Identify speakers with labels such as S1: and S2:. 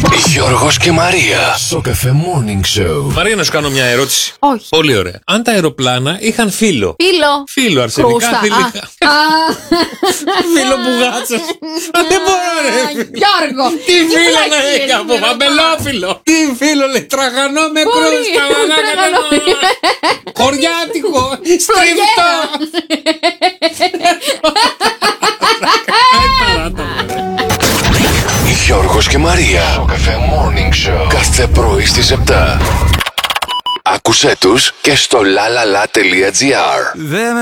S1: Γιώργος και Μαρία. Στο Cafe Morning Show.
S2: Μαρία, να σου κάνω μια ερώτηση.
S3: Όχι.
S2: Πολύ ωραία. Αν τα αεροπλάνα είχαν φύλλο. Φύλλο, αρσενικά,
S3: Κρούστα.
S2: θηλυκά. Φύλλο πουγάτσας. Δεν μπορώ, ρε.
S3: Γιώργο!
S2: Τι φύλλο να έχει από αμπελόφυλλο. Τι φύλλο λέει, τραγανό με κρούστα. Χωριάτικο, στριφτό.
S1: Γιώργος και Μαρία. Στο Cafe Morning Show. Κάθε πρωί στις 7. Άκουσέ τους και στο lalala.gr.